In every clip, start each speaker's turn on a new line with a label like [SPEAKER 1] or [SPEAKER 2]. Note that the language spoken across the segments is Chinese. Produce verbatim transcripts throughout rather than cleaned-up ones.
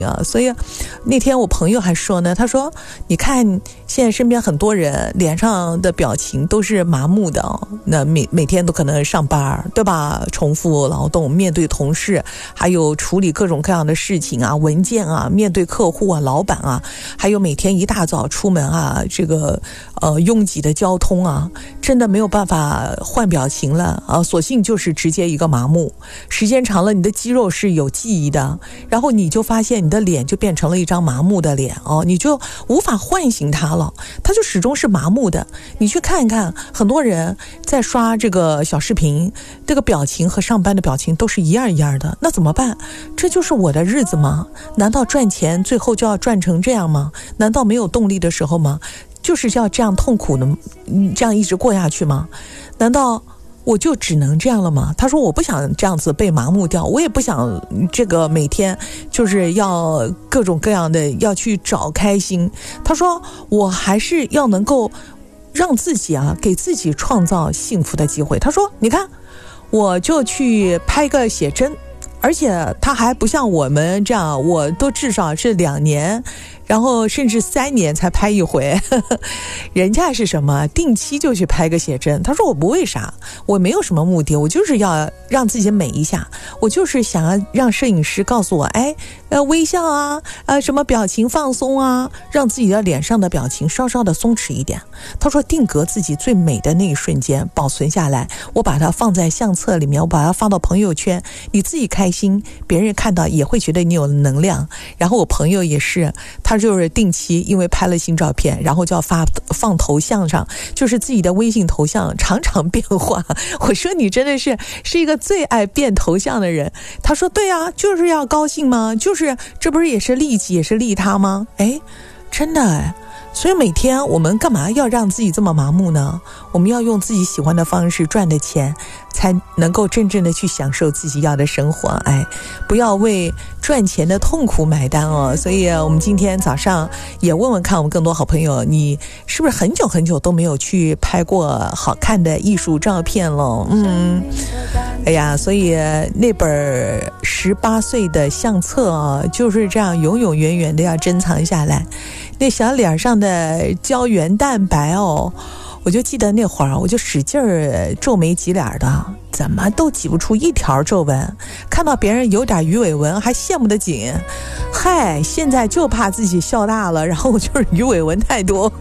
[SPEAKER 1] 啊，所以那天我朋友还说呢，他说你看现在身边很多人脸上的表情都是麻木的、哦、那每每天都可能上班对吧，重复劳动，面对同事，还有处理各种各样的事情啊，文件啊，面对客户啊，老板啊，还有每天一大早出门啊，这个呃拥挤的交通啊，真的没有办法换表情了啊，索性就是直接一个麻木，时间长了你的肌肉是有记忆的，然后你就发现你的脸就变成了一张麻木的脸哦，你就无法唤醒它了，它就始终是麻木的。你去看一看，很多人在刷这个小视频，这个表情和上班的表情都是一样一样的，那怎么办？这就是我的日子吗？难道赚钱最后就要赚成这样吗？难道没有动力的时候吗？就是要这样痛苦的这样一直过下去吗？难道我就只能这样了吗？他说我不想这样子被麻木掉，我也不想这个每天就是要各种各样的要去找开心。他说我还是要能够让自己啊，给自己创造幸福的机会。他说你看，我就去拍个写真，而且他还不像我们这样，我都至少是两年然后甚至三年才拍一回，呵呵，人家是什么定期就去拍个写真。他说我不为啥，我没有什么目的，我就是要让自己美一下，我就是想要让摄影师告诉我，哎，呃，微笑啊，呃，什么表情放松啊，让自己的脸上的表情稍稍的松弛一点。他说定格自己最美的那一瞬间保存下来，我把它放在相册里面，我把它发到朋友圈，你自己开心，别人看到也会觉得你有能量。然后我朋友也是，他就是定期因为拍了新照片，然后就要发放头像上，就是自己的微信头像常常变化。我说你真的是是一个最爱变头像的人。他说对啊，就是要高兴吗？就是这不是也是利己也是利他吗？哎，真的哎。所以每天我们干嘛要让自己这么麻木呢？我们要用自己喜欢的方式赚的钱，才能够真正的去享受自己要的生活。哎，不要为赚钱的痛苦买单哦。所以我们今天早上也问问看我们更多好朋友，你是不是很久很久都没有去拍过好看的艺术照片了？嗯，哎呀，所以那本十八岁的相册啊，就是这样永永远远的要珍藏下来。那小脸上的胶原蛋白哦，我就记得那会儿我就使劲儿皱眉挤脸的，怎么都挤不出一条皱纹，看到别人有点鱼尾纹还羡慕得紧。嗨，现在就怕自己笑大了，然后就是鱼尾纹太多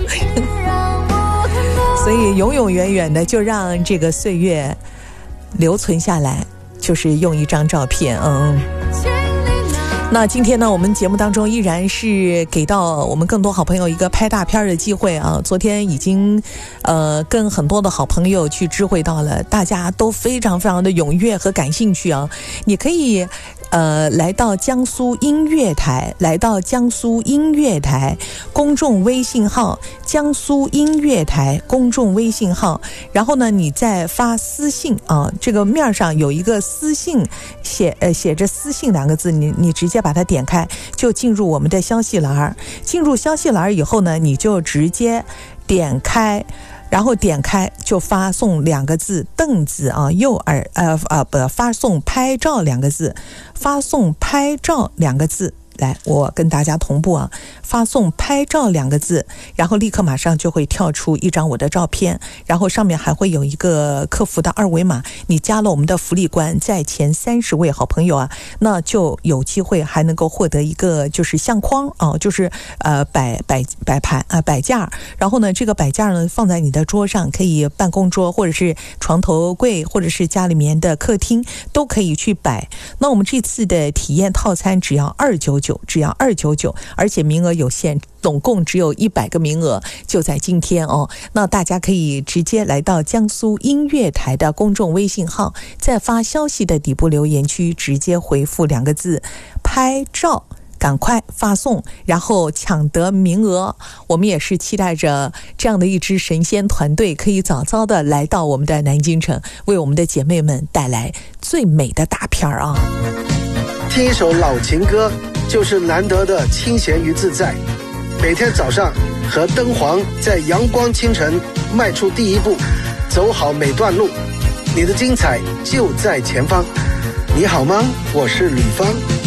[SPEAKER 1] 所以永永远远的就让这个岁月留存下来，就是用一张照片。嗯，那今天呢，我们节目当中依然是给到我们更多好朋友一个拍大片的机会啊。昨天已经呃跟很多的好朋友去知会到了，大家都非常非常的踊跃和感兴趣啊。你可以呃来到江苏音乐台，来到江苏音乐台公众微信号，江苏音乐台公众微信号，然后呢你再发私信啊，这个面上有一个私信写呃写着私信两个字，你你直接把它点开，就进入我们的消息栏。进入消息栏以后呢，你就直接点开，然后点开就发送两个字凳子啊，右耳呃啊不发送拍照两个字，发送拍照两个字。来，我跟大家同步啊，发送拍照两个字，然后立刻马上就会跳出一张我的照片，然后上面还会有一个客服的二维码，你加了我们的福利官，在前三十位好朋友啊，那就有机会还能够获得一个就是相框啊，就是呃摆摆摆盘啊摆架，然后呢这个摆架呢放在你的桌上，可以办公桌或者是床头柜或者是家里面的客厅都可以去摆。那我们这次的体验套餐只要二九九，只要二九九，而且名额有限，总共只有一百个名额，就在今天哦。那大家可以直接来到江苏音乐台的公众微信号，在发消息的底部留言区直接回复两个字拍照，赶快发送，然后抢得名额。我们也是期待着这样的一支神仙团队可以早早的来到我们的南京城，为我们的姐妹们带来最美的大片啊。
[SPEAKER 2] 听一首老情歌，就是难得的清闲与自在。每天早上和灯黄在阳光清晨迈出第一步，走好每段路，你的精彩就在前方。你好吗？我是吕方。